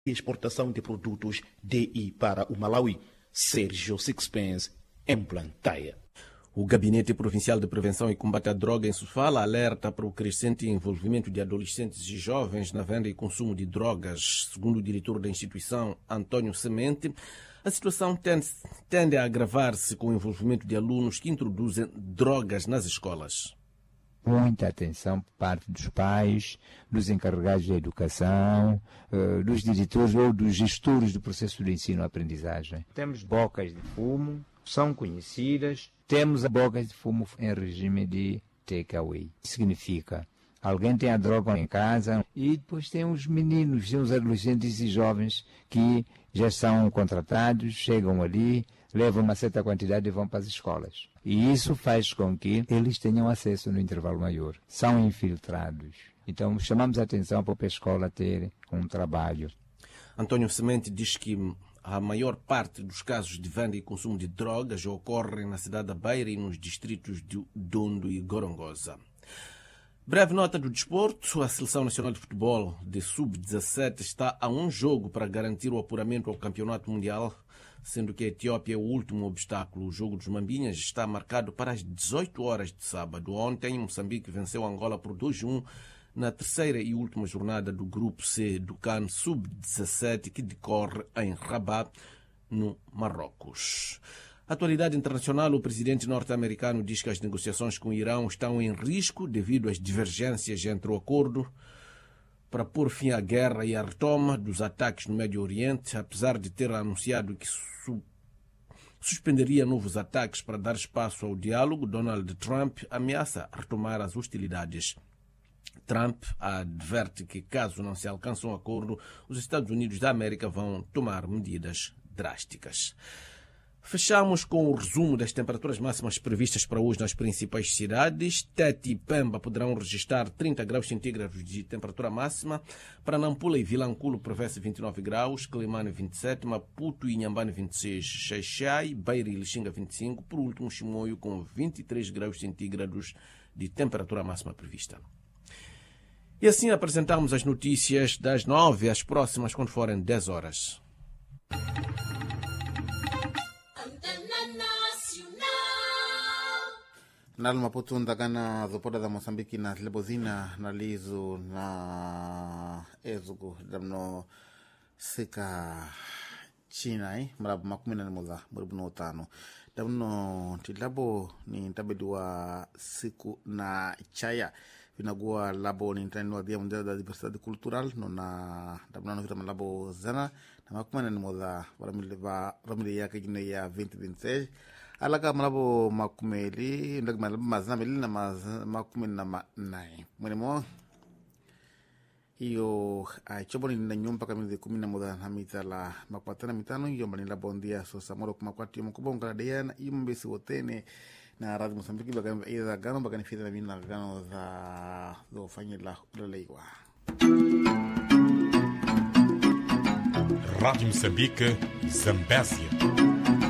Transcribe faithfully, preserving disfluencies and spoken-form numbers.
e exportação de produtos D I para o Malawi. Sérgio Sixpence, em Plantaia. O Gabinete Provincial de Prevenção e Combate à Droga em Sofala alerta para o crescente envolvimento de adolescentes e jovens na venda e consumo de drogas. Segundo o diretor da instituição, Antônio Semente, a situação tende, tende a agravar-se com o envolvimento de alunos que introduzem drogas nas escolas. Muita atenção por parte dos pais, dos encarregados da educação, dos diretores ou dos gestores do processo de ensino-aprendizagem. Temos bocas de fumo, são conhecidas, temos bocas de fumo em regime de takeaway. Significa, alguém tem a droga em casa e depois tem os meninos, tem os adolescentes e jovens que já são contratados, chegam ali, levam uma certa quantidade e vão para as escolas. E isso faz com que eles tenham acesso no intervalo maior. São infiltrados. Então, chamamos a atenção para a escola ter um trabalho. Antônio Semente diz que a maior parte dos casos de venda e consumo de drogas ocorrem na cidade da Beira e nos distritos de Dondo e Gorongosa. Breve nota do desporto. A Seleção Nacional de Futebol de sub dezassete está a um jogo para garantir o apuramento ao Campeonato Mundial, sendo que a Etiópia é o último obstáculo. O jogo dos Mambinhas está marcado para as dezoito horas de sábado. Ontem, Moçambique venceu Angola por dois a um na terceira e última jornada do Grupo C do CAN sub dezassete, que decorre em Rabat, no Marrocos. Atualidade internacional. O presidente norte-americano diz que as negociações com o Irão estão em risco devido às divergências entre o acordo para pôr fim à guerra e à retoma dos ataques no Médio Oriente, apesar de ter anunciado que su suspenderia novos ataques para dar espaço ao diálogo. Donald Trump ameaça retomar as hostilidades. Trump adverte que, caso não se alcance um acordo, os Estados Unidos da América vão tomar medidas drásticas. Fechamos com o resumo das temperaturas máximas previstas para hoje nas principais cidades. Tete e Pemba poderão registrar trinta graus centígrados de temperatura máxima. Para Nampula e Vilanculo prevê-se vinte e nove graus, Climane vinte e sete, Maputo e Inhambane vinte e seis, Xaixai, Beira e Lixinga vinte e cinco, por último Chimoio com vinte e três graus centígrados de temperatura máxima prevista. E assim apresentamos as notícias das nove às próximas quando forem dez horas. Nalo Maputo ndagana zopoda za Mosambiki na lebozina na lizo na ezugu damno sika China eh mrabu makumi na moza mrabu no tano damno tilabo ni tabedwa siku na chaya vinagua labo ni ntani wa dia mundial da diversidade cultural no na damno no vitama labo zana na makumi na moza baramile ba baramile yake jine ya vinte vinte e seis alaka malabo makumeli ndag malabo mazna meli na makumi na nai mwenemo hiyo aichoboni na nyumba kamili kumi na moja na mitala makwatana mitano hiyo mbani la bondia so samoro kuma kwati mkubonga deana imbesi wotene na radhi Mosambiki baga ida gano baga ni fida mina gano za do fanyila doleiwa. Rádio Moçambique, Zambésia.